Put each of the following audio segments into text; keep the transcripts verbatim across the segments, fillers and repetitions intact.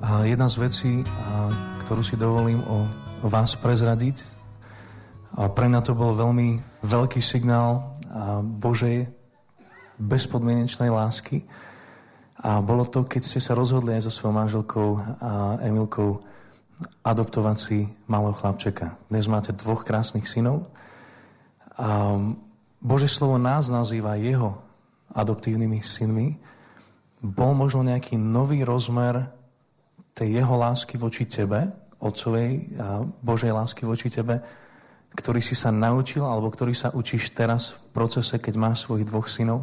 A jedna z vecí, ktorú si dovolím o, o vás prezradiť, a pre mňa to bol veľmi veľký signál Božej bezpodmienečnej lásky. A bolo to, keď ste sa rozhodli aj so svojou manželkou a Emilkou adoptovať si malého chlapčeka. Dnes máte dvoch krásnych synov. A Božie slovo nás nazýva jeho adoptívnymi synmi. Bol možno nejaký nový rozmer tej jeho lásky voči tebe, otcovej a Božej lásky voči tebe, ktorý si sa naučil, alebo ktorý sa učíš teraz v procese, keď máš svojich dvoch synov?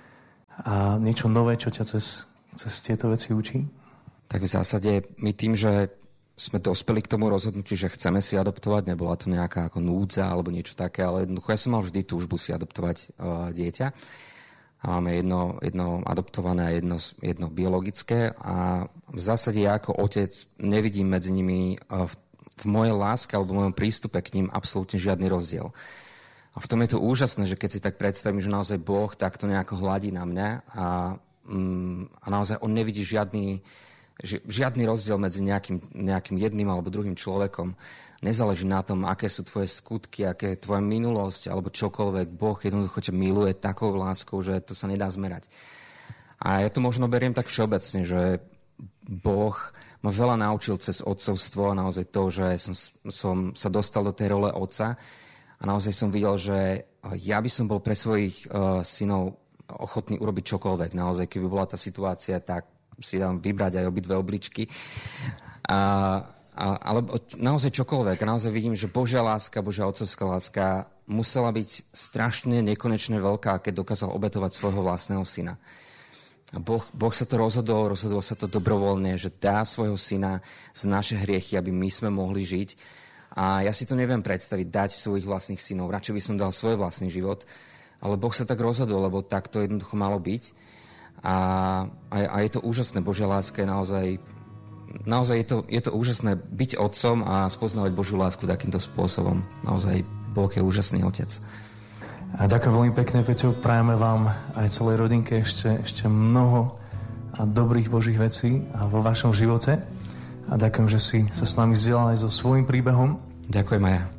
A niečo nové, čo ťa cez, cez tieto veci učí? Tak v zásade my tým, že sme dospeli k tomu rozhodnutiu, že chceme si adoptovať, nebola to nejaká ako núdza alebo niečo také, ale jednoducho ja som mal vždy túžbu si adoptovať uh, dieťa. A máme jedno, jedno adoptované a jedno, jedno biologické. A v zásade ja ako otec nevidím medzi nimi uh, v, v mojej láske alebo v mojom prístupe k ním absolútne žiadny rozdiel. A v tom je to úžasné, že keď si tak predstavím, že naozaj Boh takto nejako hladí na mňa a, mm, a naozaj on nevidí žiadny, ži, žiadny rozdiel medzi nejakým, nejakým jedným alebo druhým človekom. Nezáleží na tom, aké sú tvoje skutky, aké je tvoja minulosť alebo čokoľvek. Boh jednoducho ťa miluje takou láskou, že to sa nedá zmerať. A ja to možno beriem tak všeobecne, že Boh ma veľa naučil cez otcovstvo a naozaj to, že som, som sa dostal do tej role otca. A naozaj som videl, že ja by som bol pre svojich uh, synov ochotný urobiť čokoľvek. Naozaj, keby bola tá situácia, tak si dám vybrať aj obidve obličky. A, a, ale naozaj čokoľvek. A naozaj vidím, že Božia láska, Božia otcovská láska musela byť strašne nekonečne veľká, keď dokázal obetovať svojho vlastného syna. A boh, boh sa to rozhodol, rozhodol sa to dobrovoľne, že dá svojho syna za naše hriechy, aby my sme mohli žiť. A ja si to neviem predstaviť, dať svojich vlastných synov. Radšej by som dal svoj vlastný život. Ale Boh sa tak rozhodol, lebo tak to jednoducho malo byť. A, a, a je to úžasné. Božia láska je naozaj... Naozaj je to, je to úžasné byť otcom a spoznávať Božiu lásku takýmto spôsobom. Naozaj Boh je úžasný otec. A ďakujem veľmi pekne, Peťo. Prajeme vám aj celej rodinke ešte, ešte mnoho a dobrých Božích vecí a vo vašom živote. A ďakujem, že si sa s nami zdieľal aj so svojím príbehom. Ďakujem aj ja.